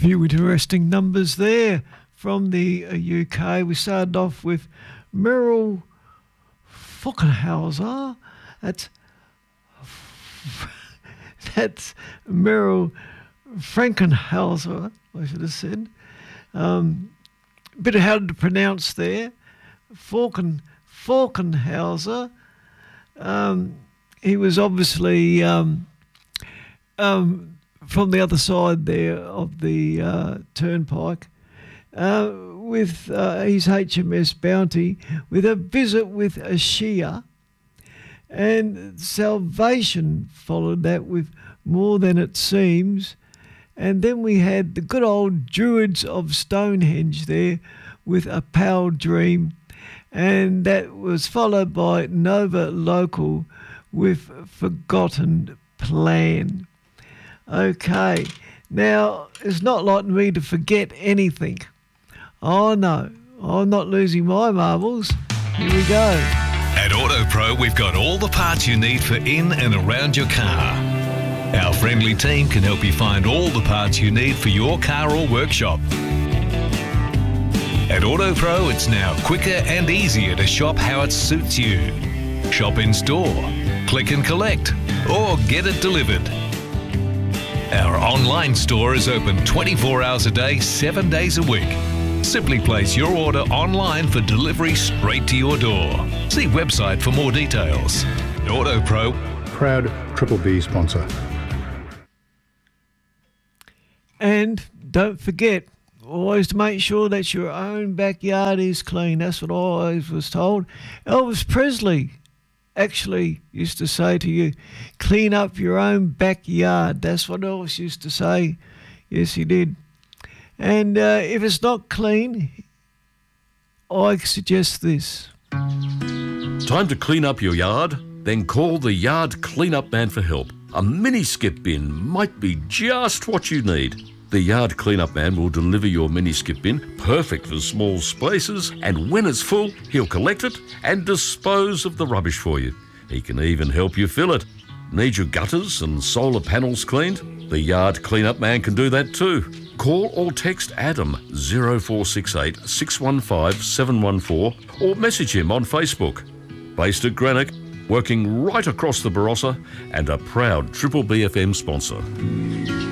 few interesting numbers there from the UK. We started off with Meryl Falkenhauser. That's Meryl Frankenhauser, I should have said. Bit of hard to pronounce there. Falkenhauser. He was obviously from the other side there of the turnpike with his HMS Bounty, with a visit with Ashia, and Salvation followed that with More Than It Seems. And then we had the good old Druids of Stonehenge there with A Pale Dream, and that was followed by Nova Local with Forgotten Plan. Okay, now it's not like me to forget anything. Oh no, I'm not losing my marbles. Here we go. At AutoPro, we've got all the parts you need for in and around your car. Our friendly team can help you find all the parts you need for your car or workshop. At AutoPro, it's now quicker and easier to shop how it suits you. Shop in store, click and collect, or get it delivered. Our online store is open 24 hours a day, 7 days a week. Simply place your order online for delivery straight to your door. See website for more details. AutoPro, proud Triple B sponsor. And don't forget, always to make sure that your own backyard is clean. That's what I always was told. Elvis Presley actually used to say to you, clean up your own backyard. That's what Elvis used to say. Yes, he did. And if it's not clean, I suggest this. Time to clean up your yard? Then call the Yard Cleanup Man for help. A mini skip bin might be just what you need. The Yard Cleanup Man will deliver your mini skip bin, perfect for small spaces, and when it's full, he'll collect it and dispose of the rubbish for you. He can even help you fill it. Need your gutters and solar panels cleaned? The Yard Cleanup Man can do that too. Call or text Adam 0468 615 714 or message him on Facebook. Based at Greenock, working right across the Barossa, and a proud Triple BFM sponsor.